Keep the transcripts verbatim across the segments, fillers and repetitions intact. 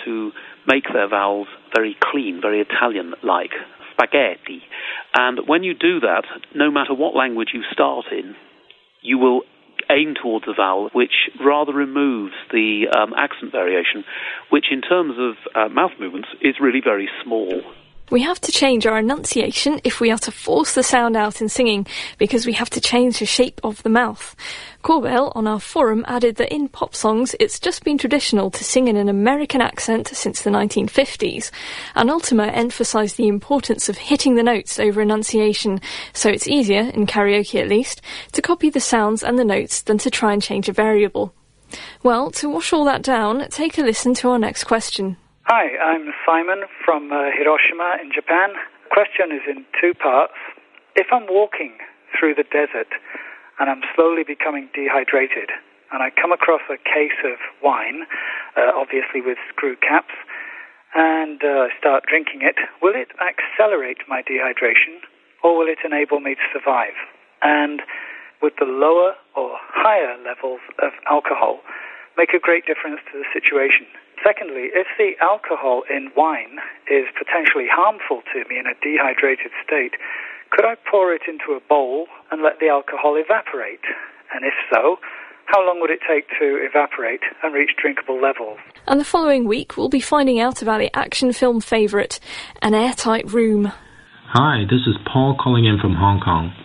to make their vowels very clean, very Italian-like, spaghetti. And when you do that, no matter what language you start in, you will aim towards a vowel which rather removes the um, accent variation, which in terms of uh, mouth movements is really very small. We have to change our enunciation if we are to force the sound out in singing, because we have to change the shape of the mouth. Corbell on our forum added that in pop songs it's just been traditional to sing in an American accent since the nineteen fifties, and Ultima emphasised the importance of hitting the notes over enunciation, so it's easier, in karaoke at least, to copy the sounds and the notes than to try and change a variable. Well, to wash all that down, take a listen to our next question. Hi, I'm Simon from uh, Hiroshima in Japan. The question is in two parts. If I'm walking through the desert and I'm slowly becoming dehydrated and I come across a case of wine, uh, obviously with screw caps, and uh, start drinking it, will it accelerate my dehydration or will it enable me to survive? And would the lower or higher levels of alcohol make a great difference to the situation? Secondly, if the alcohol in wine is potentially harmful to me in a dehydrated state, could I pour it into a bowl and let the alcohol evaporate? And if so, how long would it take to evaporate and reach drinkable levels? And the following week, we'll be finding out about the action film favourite, An Airtight Room. Hi, this is Paul calling in from Hong Kong.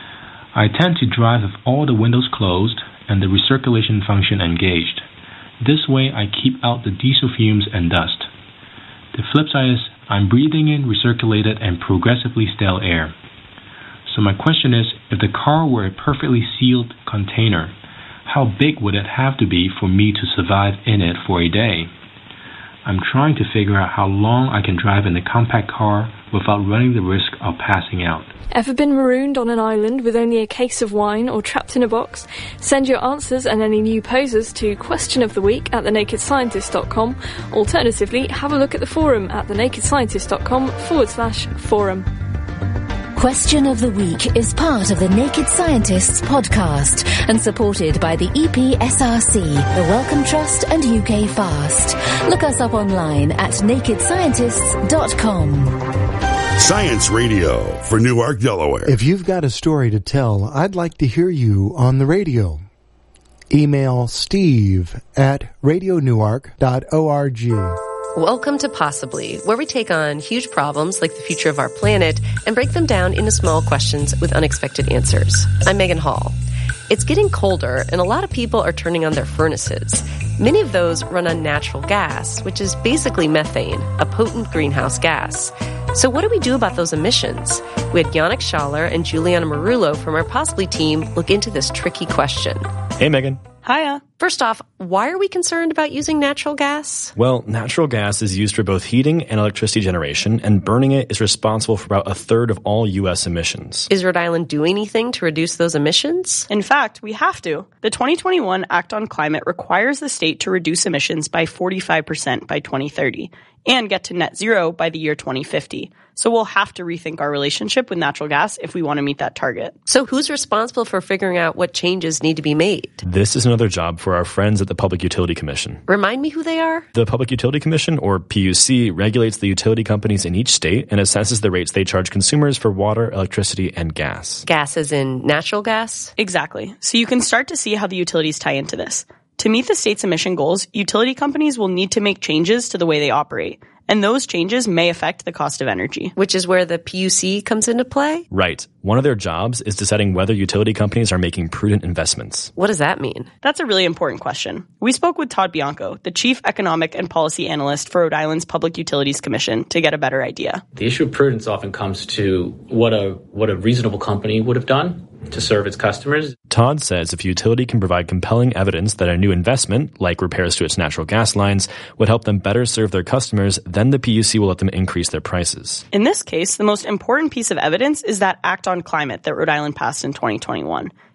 I tend to drive with all the windows closed and the recirculation function engaged. This way I keep out the diesel fumes and dust. The flip side is I'm breathing in recirculated and progressively stale air. So my question is, if the car were a perfectly sealed container, how big would it have to be for me to survive in it for a day? I'm trying to figure out how long I can drive in a compact car without running the risk of passing out. Ever been marooned on an island with only a case of wine or trapped in a box? Send your answers and any new posers to question of the week at the naked scientist dot com. Alternatively, have a look at the forum at the naked scientist dot com forward slash forum. Question of the Week is part of the Naked Scientists podcast and supported by the E P S R C, the Wellcome Trust and U K Fast. Look us up online at naked scientists dot com. Science Radio for Newark, Delaware. If you've got a story to tell, I'd like to hear you on the radio. Email steve at radio newark dot org. Welcome to Possibly, where we take on huge problems like the future of our planet and break them down into small questions with unexpected answers. I'm Megan Hall. It's getting colder, and a lot of people are turning on their furnaces. Many of those run on natural gas, which is basically methane, a potent greenhouse gas. So what do we do about those emissions? We had Yannick Schaller and Juliana Marullo from our Possibly team look into this tricky question. Hey, Megan. Hiya. First off, why are we concerned about using natural gas? Well, natural gas is used for both heating and electricity generation, and burning it is responsible for about a third of all U S emissions. Is Rhode Island doing anything to reduce those emissions? In fact, we have to. The twenty twenty-one Act on Climate requires the state to reduce emissions by forty-five percent by twenty thirty and get to net zero by the year twenty fifty. So we'll have to rethink our relationship with natural gas if we want to meet that target. So who's responsible for figuring out what changes need to be made? This is another job for our friends at the Public Utility Commission. Remind me who they are? The Public Utility Commission, or P U C, regulates the utility companies in each state and assesses the rates they charge consumers for water, electricity, and gas. Gas as in natural gas? Exactly. So you can start to see how the utilities tie into this. To meet the state's emission goals, utility companies will need to make changes to the way they operate. And those changes may affect the cost of energy. Which is where the P U C comes into play? Right. One of their jobs is deciding whether utility companies are making prudent investments. What does that mean? That's a really important question. We spoke with Todd Bianco, the Chief Economic and Policy Analyst for Rhode Island's Public Utilities Commission, to get a better idea. The issue of prudence often comes to what a what a reasonable company would have done to serve its customers. Todd says if a utility can provide compelling evidence that a new investment, like repairs to its natural gas lines, would help them better serve their customers, then the P U C will let them increase their prices. In this case, the most important piece of evidence is that Act on Climate that Rhode Island passed in twenty twenty-one.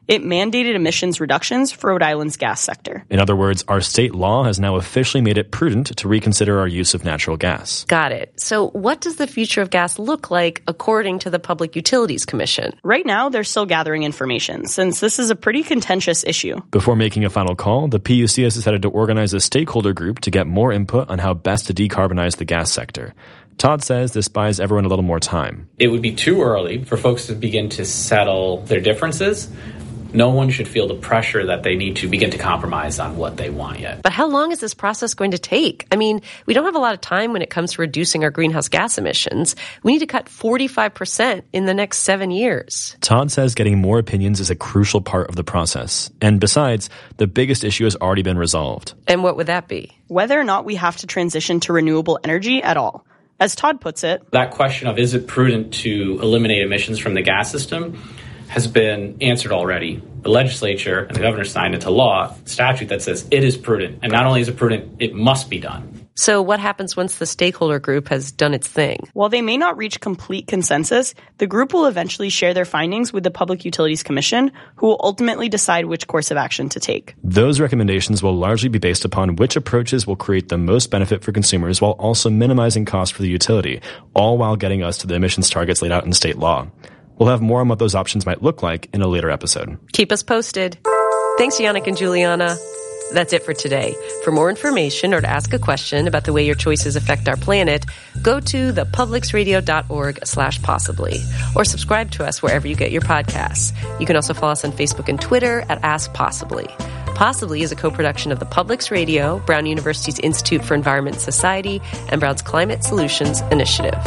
It mandated emissions reductions for Rhode Island's gas sector. In other words, our state law has now officially made it prudent to reconsider our use of natural gas. Got it. So what does the future of gas look like according to the Public Utilities Commission? Right now, they're still gathering information, since this is a pretty contentious issue. Before making a final call, the P U C has decided to organize a stakeholder group to get more input on how best to decarbonize the gas sector. Todd says this buys everyone a little more time. It would be too early for folks to begin to settle their differences. No one should feel the pressure that they need to begin to compromise on what they want yet. But how long is this process going to take? I mean, we don't have a lot of time when it comes to reducing our greenhouse gas emissions. We need to cut forty-five percent in the next seven years. Todd says getting more opinions is a crucial part of the process. And besides, the biggest issue has already been resolved. And what would that be? Whether or not we have to transition to renewable energy at all. As Todd puts it, that question of is it prudent to eliminate emissions from the gas system has been answered already. The legislature and the governor signed into law a statute that says it is prudent. And not only is it prudent, it must be done. So what happens once the stakeholder group has done its thing? While they may not reach complete consensus, the group will eventually share their findings with the Public Utilities Commission, who will ultimately decide which course of action to take. Those recommendations will largely be based upon which approaches will create the most benefit for consumers while also minimizing costs for the utility, all while getting us to the emissions targets laid out in state law. We'll have more on what those options might look like in a later episode. Keep us posted. Thanks, Yannick and Juliana. That's it for today. For more information or to ask a question about the way your choices affect our planet, go to thepublicsradio.org slash possibly or subscribe to us wherever you get your podcasts. You can also follow us on Facebook and Twitter at Ask Possibly. Possibly is a co-production of the Publics Radio, Brown University's Institute for Environment and Society, and Brown's Climate Solutions Initiative.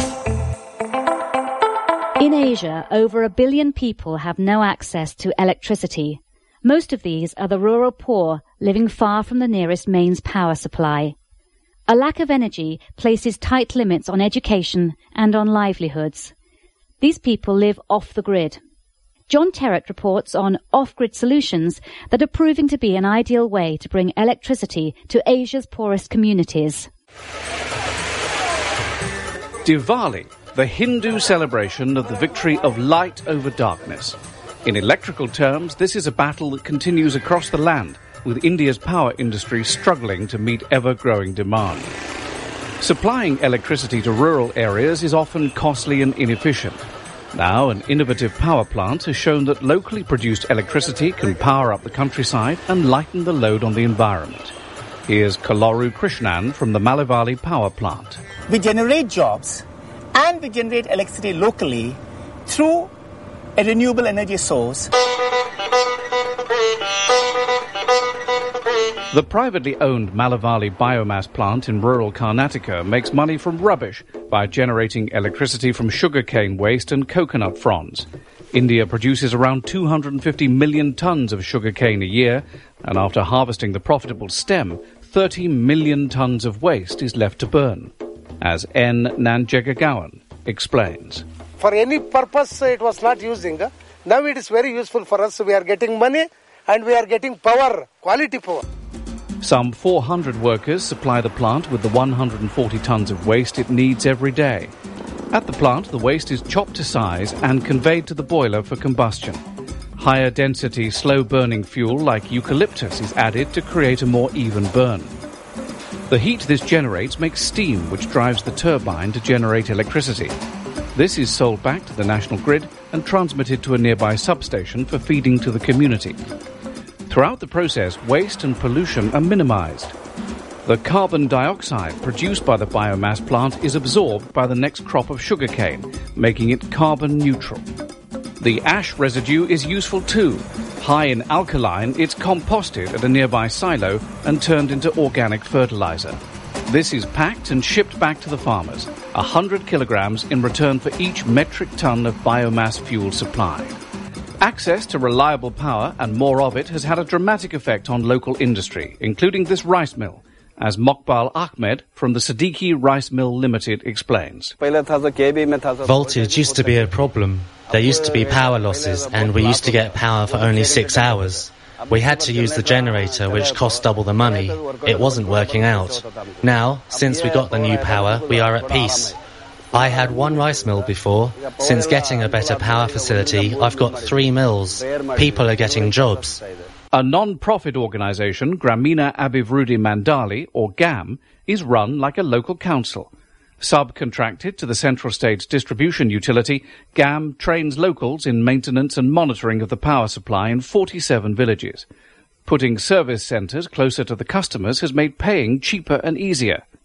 In Asia, over a billion people have no access to electricity. Most of these are the rural poor living far from the nearest mains power supply. A lack of energy places tight limits on education and on livelihoods. These people live off the grid. John Terrett reports on off-grid solutions that are proving to be an ideal way to bring electricity to Asia's poorest communities. Diwali, the Hindu celebration of the victory of light over darkness. In electrical terms, this is a battle that continues across the land, with India's power industry struggling to meet ever-growing demand. Supplying electricity to rural areas is often costly and inefficient. Now, an innovative power plant has shown that locally produced electricity can power up the countryside and lighten the load on the environment. Here's Kalaru Krishnan from the Malivali power plant. We generate jobs and we generate electricity locally through a renewable energy source. The privately owned Malivali biomass plant in rural Karnataka makes money from rubbish by generating electricity from sugarcane waste and coconut fronds. India produces around two hundred fifty million tons of sugarcane a year, and after harvesting the profitable stem, thirty million tons of waste is left to burn. As N. Nanjegagawan explains. For any purpose it was not using. Now it is very useful for us. We are getting money and we are getting power, quality power. Some four hundred workers supply the plant with the one hundred forty tons of waste it needs every day. At the plant, the waste is chopped to size and conveyed to the boiler for combustion. Higher density, slow-burning fuel like eucalyptus is added to create a more even burn. The heat this generates makes steam, which drives the turbine to generate electricity. This is sold back to the national grid and transmitted to a nearby substation for feeding to the community. Throughout the process, waste and pollution are minimized. The carbon dioxide produced by the biomass plant is absorbed by the next crop of sugarcane, making it carbon neutral. The ash residue is useful too. High in alkaline, it's composted at a nearby silo and turned into organic fertilizer. This is packed and shipped back to the farmers, one hundred kilograms in return for each metric ton of biomass fuel supplied. Access to reliable power and more of it has had a dramatic effect on local industry, including this rice mill, as Mokbal Ahmed from the Siddiqui Rice Mill Limited explains. Voltage used to be a problem. There used to be power losses, and we used to get power for only six hours. We had to use the generator, which cost double the money. It wasn't working out. Now, since we got the new power, we are at peace. I had one rice mill before. Since getting a better power facility, I've got three mills. People are getting jobs. A non-profit organisation, Gramina Abhivrudhi Mandali, or GAM, is run like a local council. Subcontracted to the Central States Distribution Utility, GAM trains locals in maintenance and monitoring of the power supply in forty-seven villages. Putting service centres closer to the customers has made paying cheaper and easier.